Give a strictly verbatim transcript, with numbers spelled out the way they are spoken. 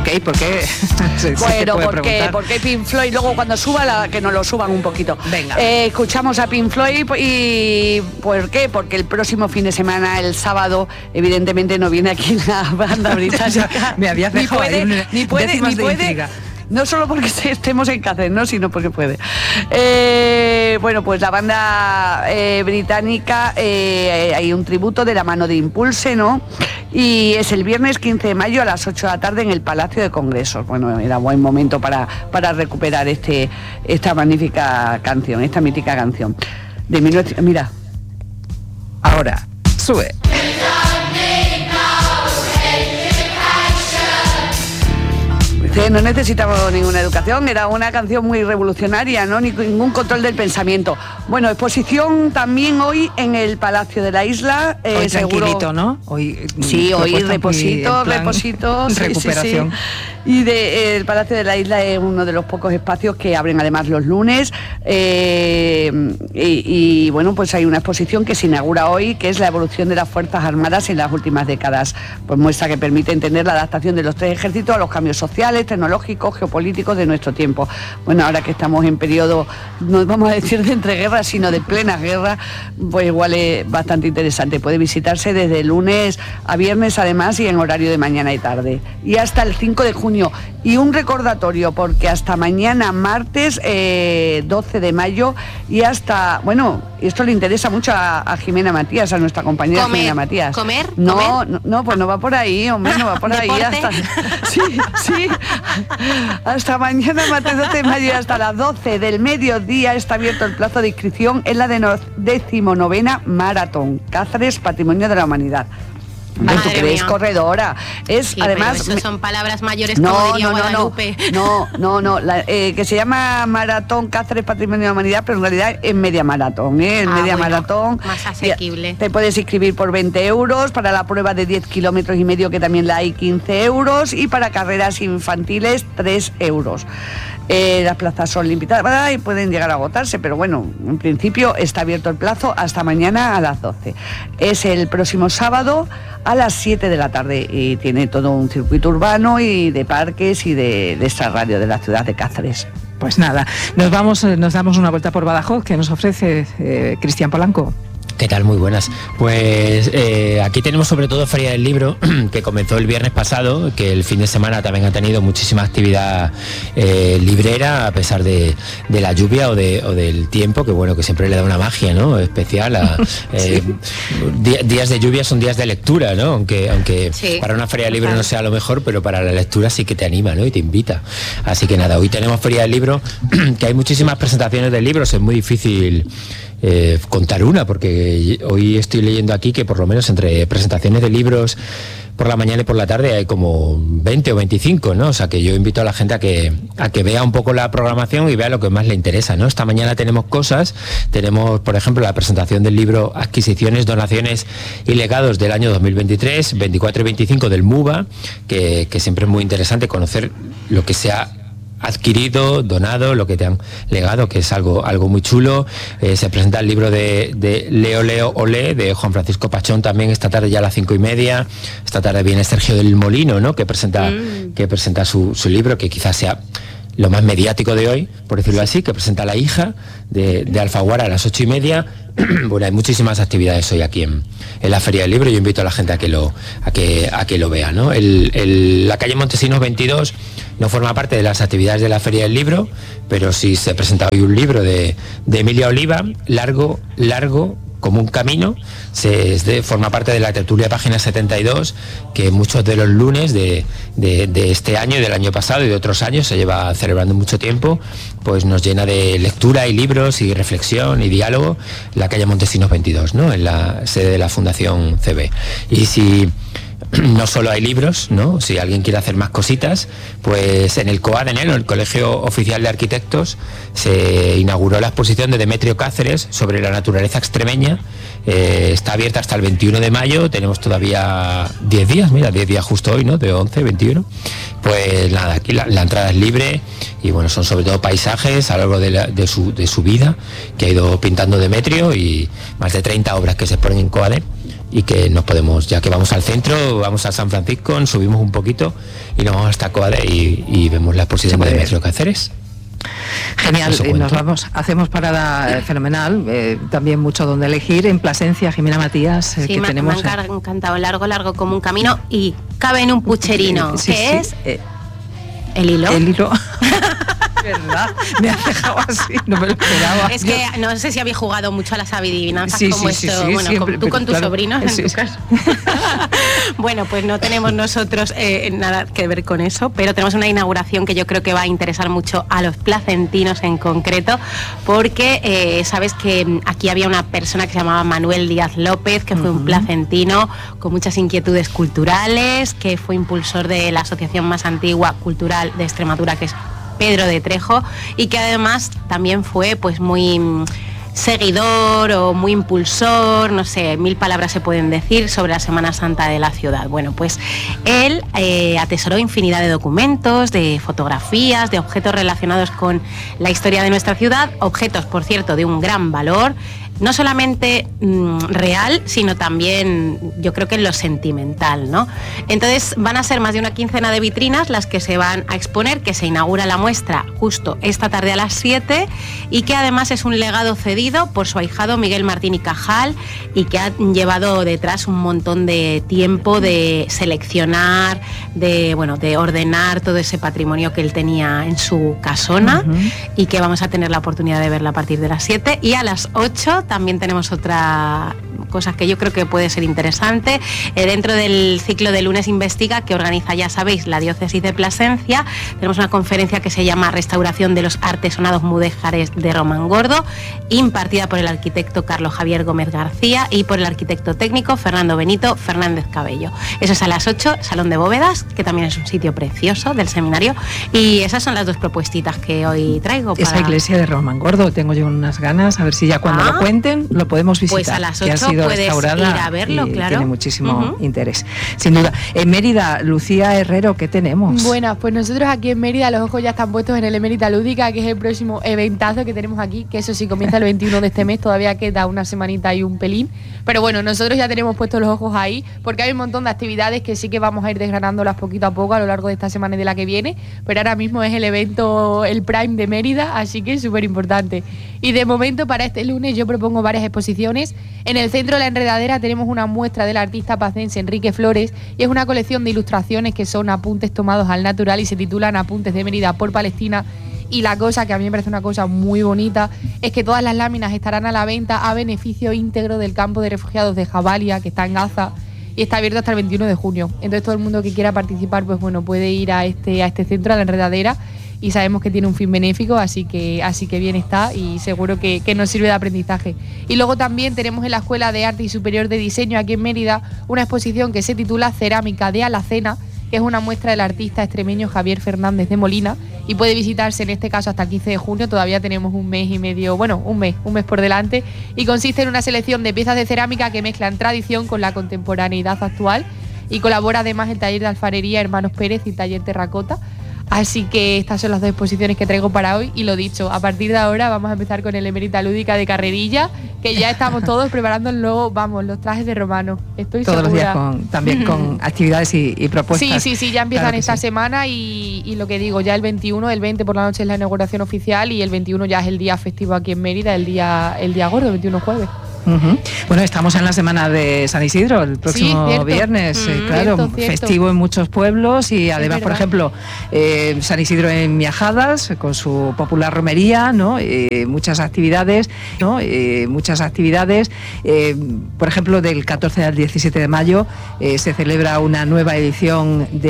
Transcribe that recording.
qué? ¿Por qué? Sí, bueno, porque, porque Pink Floyd, luego cuando suba, la, que nos lo suban un poquito. Venga. Eh, escuchamos a Pink Floyd y ¿por qué? Porque el próximo fin de semana, el sábado, evidentemente no viene aquí la banda británica. Me habías dejado ni puede, ahí ni puede, ni de puede. Intriga. No solo porque estemos en Cáceres, ¿no? Sino porque puede. Eh, bueno, pues la banda eh, británica, eh, hay un tributo de la mano de Impulse, ¿no? Y es el viernes quince de mayo a las ocho de la tarde en el Palacio de Congresos. Bueno, era buen momento para, para recuperar este, esta magnífica canción, esta mítica canción. De mil novecientos... Mira. Ahora, sube. No necesitamos ninguna educación, era una canción muy revolucionaria, ¿no? Ni ningún control del pensamiento. Bueno, exposición también hoy en el Palacio de la Isla. Eh, hoy tranquilito, ¿no? Hoy, sí, hoy reposito, reposito. Recuperación. Sí, sí, sí. Y de, eh, el Palacio de la Isla es uno de los pocos espacios que abren además los lunes. Eh, y, y bueno, pues hay una exposición que se inaugura hoy, que es la evolución de las Fuerzas Armadas en las últimas décadas. Pues muestra que permite entender la adaptación de los tres ejércitos a los cambios sociales, tecnológicos, geopolíticos de nuestro tiempo. Bueno, ahora que estamos en periodo, no vamos a decir de entreguerras, sino de plena guerra, pues igual es bastante interesante. Puede visitarse desde lunes a viernes además y en horario de mañana y tarde. Y hasta el cinco de junio. Y un recordatorio, porque hasta mañana martes eh, doce de mayo y hasta, bueno, esto le interesa mucho a, a Jimena Matías, a nuestra compañera ¿Comer? Jimena Matías. ¿Comer? No, ¿Comer? no, no, pues no va por ahí, hombre, no va por ahí. Hasta, sí, sí. Hasta mañana martes doce de mayo y hasta las doce del mediodía está abierto el plazo de inscripción en la de decimonovena Maratón Cáceres Patrimonio de la Humanidad. ¿Tú crees corredora? Es sí, además. Pero eso son palabras mayores, no, como diría no, no, Guadalupe. No, no, no, la, eh, que se llama Maratón Cáceres Patrimonio de la Humanidad, pero en realidad es media maratón, ¿eh? Es ah, media bueno, maratón. Más asequible. Te puedes inscribir por veinte euros, para la prueba de diez kilómetros y medio, que también la hay, quince euros, y para carreras infantiles, tres euros. Eh, las plazas son limitadas y pueden llegar a agotarse, pero bueno, en principio está abierto el plazo hasta mañana a las doce. Es el próximo sábado a las siete de la tarde y tiene todo un circuito urbano y de parques y de, de esta radio de la ciudad de Cáceres. Pues nada, nos vamos, nos damos una vuelta por Badajoz, que nos ofrece eh, Cristian Polanco. ¿Qué tal? Muy buenas. Pues eh, aquí tenemos sobre todo Feria del Libro, que comenzó el viernes pasado, que el fin de semana también ha tenido muchísima actividad eh, librera, a pesar de, de la lluvia o, de, o del tiempo, que bueno, que siempre le da una magia, ¿no? Especial. A, eh, sí. dí, días de lluvia son días de lectura, ¿no? Aunque, aunque sí. Para una Feria del Libro no sea lo mejor, pero para la lectura sí que te anima, ¿no? Y te invita. Así que nada, hoy tenemos Feria del Libro, que hay muchísimas presentaciones de libros, es muy difícil Eh, contar una, porque hoy estoy leyendo aquí que por lo menos entre presentaciones de libros por la mañana y por la tarde hay como veinte o veinticinco, ¿no? O sea que yo invito a la gente a que, a que vea un poco la programación y vea lo que más le interesa, ¿no? Esta mañana tenemos cosas, tenemos por ejemplo la presentación del libro Adquisiciones, Donaciones y Legados del año dos mil veintitrés, veinticuatro y veinticinco del MUBA, que, que siempre es muy interesante conocer lo que se ha adquirido, donado, lo que te han legado, que es algo, algo muy chulo. Eh, se presenta el libro de, de Leo Leo Olé, de Juan Francisco Pachón, también esta tarde ya a las cinco y media. Esta tarde viene Sergio del Molino, ¿no? Que presenta, mm. que presenta su, su libro, que quizás sea lo más mediático de hoy, por decirlo así, que presenta La hija de, de Alfaguara a las ocho y media. Bueno, hay muchísimas actividades hoy aquí en, en la Feria del Libro. Yo invito a la gente a que lo, a que, a que lo vea, ¿no? El, el, la calle Montesinos veintidós no forma parte de las actividades de la Feria del Libro, pero sí se presenta hoy un libro de, de Emilia Oliva, Largo, Largo como un camino. Se, de, forma parte de la tertulia Página setenta y dos, que muchos de los lunes de, de, de este año y del año pasado y de otros años se lleva celebrando mucho tiempo, pues nos llena de lectura y libros y reflexión y diálogo, la calle Montesinos veintidós, ¿no? En la sede de la Fundación C B. Y si no solo hay libros, ¿no? Si alguien quiere hacer más cositas, pues en el COADENEL, el Colegio Oficial de Arquitectos, se inauguró la exposición de Demetrio Cáceres sobre la naturaleza extremeña. Eh, está abierta hasta el veintiuno de mayo, tenemos todavía diez días, mira, diez días justo hoy, ¿no? De once, veintiuno. Pues nada, aquí la, la entrada es libre y bueno, son sobre todo paisajes a lo largo de, la, de, su, de su vida que ha ido pintando Demetrio, y más de treinta obras que se exponen en COADE. y que nos podemos, ya que vamos al centro, vamos a San Francisco, subimos un poquito y nos vamos hasta Coade y, y vemos la exposición de Demetrio Cáceres. Genial, eh, nos vamos, hacemos parada eh, fenomenal, eh, también mucho donde elegir, en Plasencia, Jimena Matías, eh, sí, que me, tenemos... me ha encantado, largo, largo como un camino y cabe en un pucherino, sí, que sí, es eh, el hilo. El hilo. ¿Verdad? Me has dejado así, no me lo esperaba. Es que no sé si habéis jugado mucho a las adivinanzas sí, como sí, esto, sí, sí, bueno, siempre, con, tú con tus claro, sobrinos en sí, tu sí. caso. Bueno, pues no tenemos nosotros eh, nada que ver con eso, pero tenemos una inauguración que yo creo que va a interesar mucho a los placentinos en concreto, porque eh, sabes que aquí había una persona que se llamaba Manuel Díaz López, que fue uh-huh. un placentino con muchas inquietudes culturales, que fue impulsor de la asociación más antigua cultural de Extremadura, que es Pedro de Trejo, y que además también fue pues muy seguidor o muy impulsor, no sé, mil palabras se pueden decir sobre la Semana Santa de la ciudad. Bueno, pues él eh, atesoró infinidad de documentos, de fotografías, de objetos relacionados con la historia de nuestra ciudad, objetos, por cierto, de un gran valor, no solamente mmm, real, sino también yo creo que en lo sentimental, ¿no? Entonces van a ser más de una quincena de vitrinas las que se van a exponer, que se inaugura la muestra justo esta tarde a las siete y que además es un legado cedido por su ahijado Miguel Martín y Cajal y que ha llevado detrás un montón de tiempo de seleccionar, de, bueno, de ordenar todo ese patrimonio que él tenía en su casona uh-huh. y que vamos a tener la oportunidad de verla a partir de las siete y a las ocho también tenemos otra cosa que yo creo que puede ser interesante. Eh, dentro del ciclo de Lunes Investiga, que organiza, ya sabéis, la Diócesis de Plasencia, tenemos una conferencia que se llama Restauración de los Artesonados Mudéjares de Román Gordo, impartida por el arquitecto Carlos Javier Gómez García y por el arquitecto técnico Fernando Benito Fernández Cabello. Eso es a las ocho, Salón de Bóvedas, que también es un sitio precioso del seminario, y esas son las dos propuestitas que hoy traigo. Para... Esa iglesia de Román Gordo, tengo yo unas ganas, a ver si ya cuando ah, lo cuenten lo podemos visitar. Pues a las ocho que ha sido puedes restaurada ir a verlo, y claro. Tiene muchísimo uh-huh. interés, sin duda. En Mérida, Lucía Herrero, ¿qué tenemos? Buenas, pues nosotros aquí en Mérida los ojos ya están puestos en el Emérita Lúdica, que es el próximo eventazo que tenemos aquí, que eso sí comienza el veintiuno de este mes, todavía queda una semanita y un pelín, pero bueno, nosotros ya tenemos puestos los ojos ahí, porque hay un montón de actividades que sí que vamos a ir desgranándolas poquito a poco a lo largo de esta semana y de la que viene, pero ahora mismo es el evento, el Prime de Mérida, así que es súper importante. Y de momento para este lunes yo propongo varias exposiciones. En el centro de la Enredadera tenemos una muestra del artista pacense Enrique Flores y es una colección de ilustraciones que son apuntes tomados al natural y se titulan Apuntes de Mérida por Palestina. Y la cosa que a mí me parece una cosa muy bonita es que todas las láminas estarán a la venta a beneficio íntegro del campo de refugiados de Jabalia, que está en Gaza, y está abierto hasta el veintiuno de junio. Entonces todo el mundo que quiera participar, pues bueno, puede ir a este, a este centro, a la Enredadera, y sabemos que tiene un fin benéfico, así que, así que bien está y seguro que, que nos sirve de aprendizaje. Y luego también tenemos en la Escuela de Arte y Superior de Diseño aquí en Mérida una exposición que se titula Cerámica de Alacena, que es una muestra del artista extremeño Javier Fernández de Molina y puede visitarse en este caso hasta el quince de junio, todavía tenemos un mes y medio, bueno, un mes, un mes por delante, y consiste en una selección de piezas de cerámica que mezclan tradición con la contemporaneidad actual y colabora además el taller de alfarería Hermanos Pérez y taller Terracota. Así que estas son las dos exposiciones que traigo para hoy y lo dicho, a partir de ahora vamos a empezar con el Emérita Lúdica de Carrerilla, que ya estamos todos preparando luego, vamos, los trajes de romano. Estoy todos segura. Los días con, también con actividades y, y propuestas. Sí, sí, sí, ya empiezan claro esta sí. semana y, y lo que digo, ya el veintiuno, el veinte por la noche es la inauguración oficial y el veintiuno ya es el día festivo aquí en Mérida, el día, el día gordo, el veintiuno jueves. Uh-huh. Bueno, estamos en la semana de San Isidro, el próximo sí, viernes, mm, eh, claro, cierto, cierto. festivo en muchos pueblos y además, por ejemplo, eh, San Isidro en Miajadas, con su popular romería, ¿no? Eh, muchas actividades, ¿no? Eh, muchas actividades, eh, por ejemplo, del catorce al diecisiete de mayo eh, se celebra una nueva edición de